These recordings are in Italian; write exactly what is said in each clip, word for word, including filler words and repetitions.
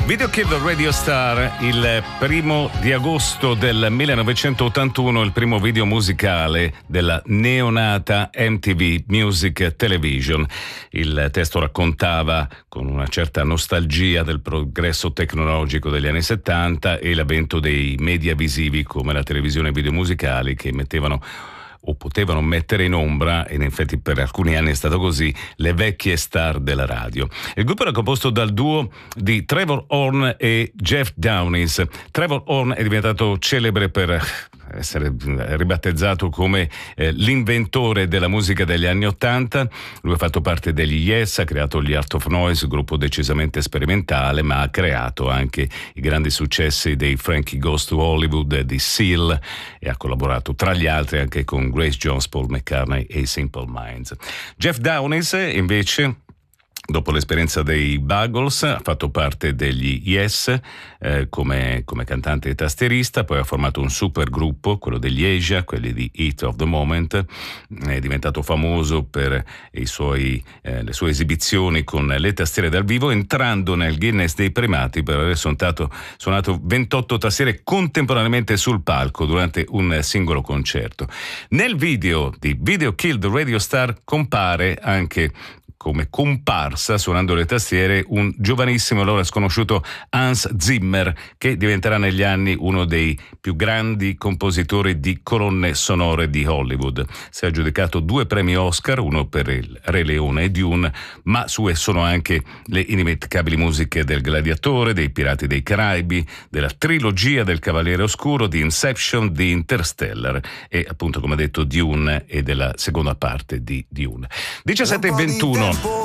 Video Kill the Radio Star, il primo di agosto del millenovecentottantuno, il primo video musicale della neonata M T V Music Television. Il testo raccontava con una certa nostalgia del progresso tecnologico degli anni settanta e l'avvento dei media visivi come la televisione e video musicali che mettevano o potevano mettere in ombra, e in effetti per alcuni anni è stato così, le vecchie star della radio. Il gruppo era composto dal duo di Trevor Horn e Jeff Downes. Trevor Horn è diventato celebre per essere ribattezzato come eh, l'inventore della musica degli anni Ottanta. Lui ha fatto parte degli Yes, ha creato gli Art of Noise, gruppo decisamente sperimentale, ma ha creato anche i grandi successi dei Frankie Goes to Hollywood, di Seal, e ha collaborato tra gli altri anche con Grace Jones, Paul McCartney e Simple Minds. Jeff Downes invece, dopo l'esperienza dei Buggles, ha fatto parte degli Yes eh, come, come cantante e tastierista, poi ha formato un super gruppo, quello degli Asia, quelli di Heat of the Moment. È diventato famoso per i suoi, eh, le sue esibizioni con le tastiere dal vivo, entrando nel Guinness dei primati per aver suonato, suonato ventotto tastiere contemporaneamente sul palco durante un singolo concerto. Nel video di Video Kill the Radio Star compare anche come comparsa, suonando le tastiere, un giovanissimo, allora sconosciuto Hans Zimmer, che diventerà negli anni uno dei più grandi compositori di colonne sonore di Hollywood. Si è aggiudicato due premi Oscar, uno per il Re Leone e Dune, ma sue sono anche le indimenticabili musiche del Gladiatore, dei Pirati dei Caraibi, della trilogia del Cavaliere Oscuro, di Inception, di Interstellar e appunto, come detto, Dune e della seconda parte di Dune. diciassette e ventuno.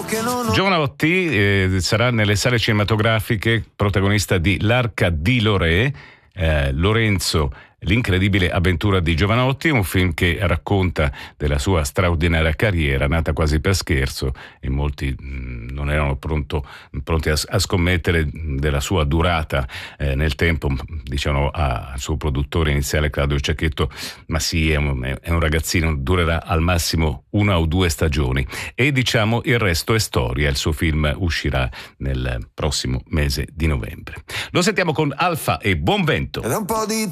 Giovanotti eh, sarà nelle sale cinematografiche protagonista di L'Arca di Lorè, eh, Lorenzo, l'incredibile avventura di Giovanotti, un film che racconta della sua straordinaria carriera, nata quasi per scherzo, e molti mh, non erano pronto, pronti a, a scommettere della sua durata eh, nel tempo. Dicevano al suo produttore iniziale Claudio Cecchetto: ma sì, è un, è un ragazzino, durerà al massimo una o due stagioni. E diciamo il resto è storia. Il suo film uscirà nel prossimo mese di novembre. Lo sentiamo con Alfa e Buon Vento. Ed un po' di